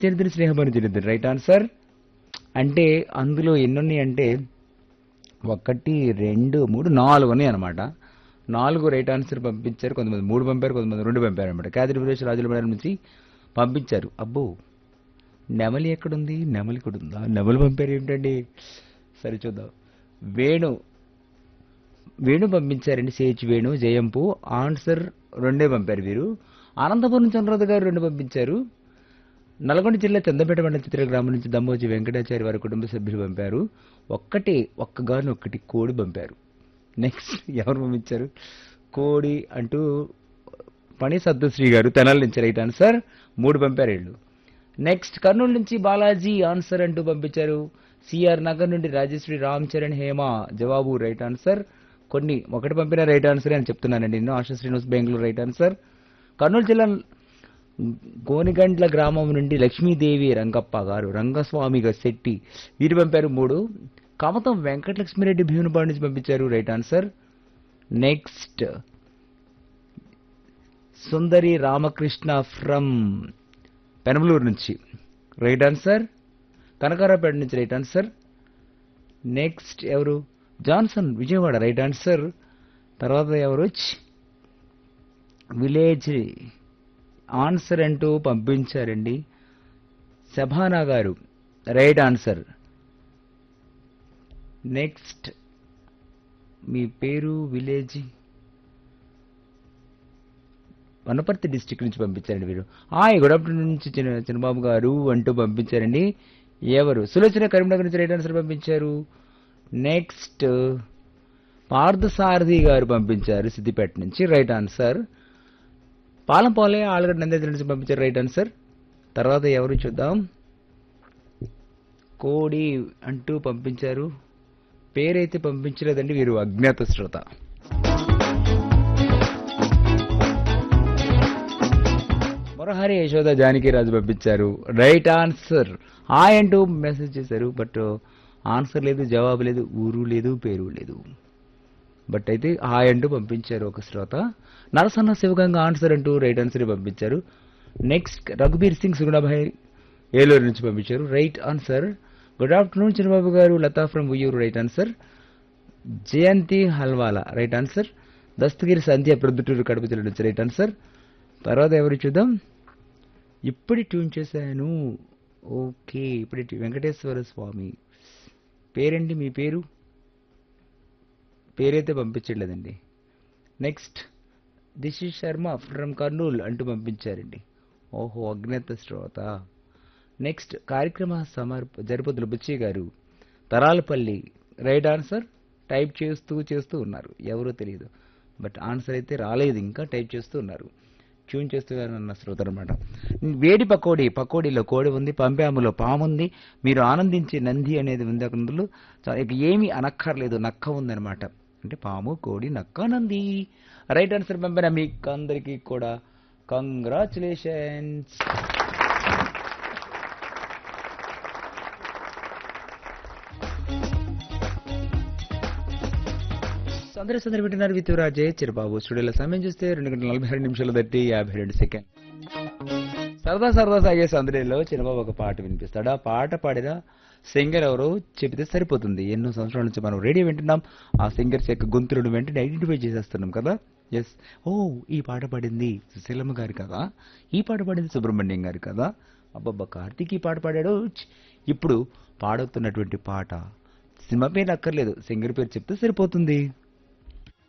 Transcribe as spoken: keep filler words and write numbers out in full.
చరిత్ర స్నేహమని చరిత్ర right answer. అంటే అందులో ఎన్నున్నాయి అంటే ఒకటి రెండు మూడు నాలుగు ఉన్నాయి అనమాట. నాలుగు రైట్ ఆన్సర్ పంపించారు. కొంతమంది మూడు పంపారు, కొంతమంది రెండు పంపారు అనమాట. కాదిరి ప్రదేశ్ రాజుల మండలం నుంచి పంపించారు. అబ్బో, నెమలి ఎక్కడుంది? నెమలి కూడా ఉందా? నెమలి పంపారు ఏమిటండి? సరే చూద్దాం. వేణు వేణు పంపించారండి. సేచ్ వేణు జయంపు ఆన్సర్ రెండే పంపారు వీరు. అనంతపురం చంద్రరాజు గారు రెండు పంపించారు. నల్గొండ జిల్లా చందపేట మండల చిత్ర గ్రామం నుంచి దమ్మోజి వెంకటాచారి వారి కుటుంబ సభ్యులు పంపారు. ఒక్కటే ఒక్కగాను ఒక్కటి కోడి పంపారు. నెక్స్ట్ ఎవరు పంపించారు? కోడి అంటూ పని సద్దుశ్రీ గారు తెనాల నుంచి రైట్ ఆన్సర్. మూడు పంపారు వీళ్ళు. నెక్స్ట్ కర్నూలు నుంచి బాలాజీ ఆన్సర్ అంటూ పంపించారు. సిఆర్ నగర్ నుండి రాజశ్రీ రామ్ చరణ్ హేమ జవాబు రైట్ ఆన్సర్. కొన్ని ఒకటి పంపిన రైట్ ఆన్సర్ అని చెప్తున్నానండి. నేను ఆశా శ్రీనివాస్ బెంగళూరు రైట్ ఆన్సర్. కర్నూలు జిల్లా గోనిగండ్ల గ్రామం నుండి లక్ష్మీదేవి రంగప్ప గారు రంగస్వామి గారు శెట్టి వీరు పంపారు మూడు. కమతం వెంకటలక్ష్మిరెడ్డి భీమునిపాడు నుంచి పంపించారు right answer. Next Sundari Ramakrishna from Penamaluru నుంచి రైట్ ఆన్సర్. కనకారాపేట నుంచి రైట్ ఆన్సర్. నెక్స్ట్ ఎవరు? Johnson Vijayawada right answer. తర్వాత ఎవరు? విలేజ్ ఆన్సర్ అంటూ పంపించారండి. శభానా గారు రైట్ ఆన్సర్. నెక్స్ట్ మీ పేరు విలేజ్ వనపర్తి డిస్టిక్ నుంచి పంపించారండి వీరు. హాయ్ గుడ్ ఆఫ్టర్నూన్ నుంచి చిన్న చిన్నబాబు గారు అంటూ పంపించారండి. ఎవరు? సులోచన కరీంనగర్ నుంచి రైట్ ఆన్సర్ పంపించారు. నెక్స్ట్ పార్థసారథి గారు పంపించారు సిద్దిపేట నుంచి రైట్ ఆన్సర్. పాలంపాలే ఆలగడ్డ నందేద్ర నుంచి పంపించారు రైట్ ఆన్సర్. తర్వాత ఎవరు చూద్దాం. కోడి అంటూ పంపించారు. పేరైతే పంపించలేదండి వీరు అజ్ఞాత శ్రోత. మొరహరి యశోద జానకి రాజు పంపించారు రైట్ ఆన్సర్. హాయ్ అంటూ మెసేజ్ చేశారు. బట్ ఆన్సర్ లేదు, జవాబు లేదు, ఊరు లేదు, పేరు లేదు. బట్ అయితే హాయ్ అంటూ పంపించారు ఒక శ్రోత. నరసన్న శివగంగా ఆన్సర్ అంటూ రైట్ ఆన్సర్ పంపించారు. నెక్స్ట్ రఘుబీర్ సింగ్ సుగుణాభాయ్ ఏలూరు నుంచి పంపించారు రైట్ ఆన్సర్. గుడ్ ఆఫ్టర్నూన్ చిన్నబాబు గారు Lata from Uyyuru right answer. Jayanthi హల్వాలా right answer. Dastagiri సంధ్య ప్రొద్దుటూరు కడప జిల్లా నుంచి రైట్ ఆన్సర్. తర్వాత ఎవరు చూద్దాం. ఇప్పటి ట్యూన్ చేశాను. ఓకే, ఇప్పటి వెంకటేశ్వర స్వామి పేరండి. మీ పేరు పేరైతే పంపించలేదండి. Next this is Sharma from Kurnool అంటూ పంపించారండి. ఓహో, అజ్ఞాత శ్రోత. నెక్స్ట్ కార్యక్రమ సమర్ప జరుపతుల బుచ్చి గారు తరాలపల్లి రైట్ ఆన్సర్. టైప్ చేస్తూ చేస్తూ ఉన్నారు, ఎవరో తెలియదు. బట్ ఆన్సర్ అయితే రాలేదు, ఇంకా టైప్ చేస్తూ ఉన్నారు. ట్యూన్ చేస్తున్నారన్న శ్రోత అనమాట. వేడి పకోడీ, పకోడీలో కోడి ఉంది, పంపాములో పాముంది, మీరు ఆనందించే నంది అనేది ఉంది. అందులో ఇక ఏమీ అనక్కర్లేదు, నక్క ఉందనమాట. అంటే పాము, కోడి, నక్క, నంది. రైట్ ఆన్సర్ పంపిన మీకు అందరికీ కూడా కంగ్రాచులేషన్స్. అందరూ సందరి పెట్టినారు విత్ రాజే చిరబాబు. స్టూడియోలో సమయం చూస్తే రెండు గంటల నలభై రెండు నిమిషాలు దట్టి యాభై రెండు సెకండ్. సరదా సరదా సాగే సందడిలో చిన్నబాబు ఒక పాట వినిపిస్తాడు. ఆ పాట పాడిన సింగర్ ఎవరో చెబితే సరిపోతుంది. ఎన్నో సంవత్సరాల నుంచి మనం రేడియో వింటున్నాం. ఆ సింగర్స్ యొక్క గొంతులను వెంటనే ఐడెంటిఫై చేసేస్తున్నాం కదా. ఎస్, ఓ ఈ పాట పాడింది సుశీలమ్మ గారు కదా, ఈ పాట పాడింది సుబ్రహ్మణ్యం గారు కదా, అబ్బబ్బా కార్తీక్ ఈ పాట పాడాడు. ఇప్పుడు పాడుతున్నటువంటి పాట సినిమా పేరు అక్కర్లేదు, సింగర్ పేరు చెప్తే సరిపోతుంది.